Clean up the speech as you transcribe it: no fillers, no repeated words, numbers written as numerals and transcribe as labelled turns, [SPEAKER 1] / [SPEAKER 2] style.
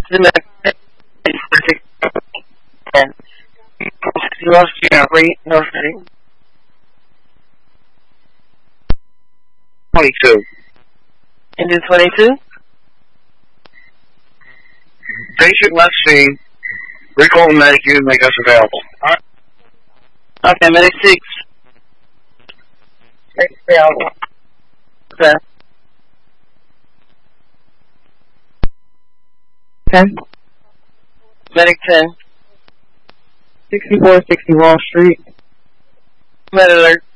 [SPEAKER 1] The and you lost your rate, no city.
[SPEAKER 2] 22.
[SPEAKER 1] Into 22?
[SPEAKER 2] Basic left C. Recall and medic you make us available. Alright.
[SPEAKER 1] Okay, medic 6. Medic available. Okay.
[SPEAKER 3] 10.
[SPEAKER 1] Medic 10.
[SPEAKER 3] 6460 Wall Street.
[SPEAKER 1] Med alert.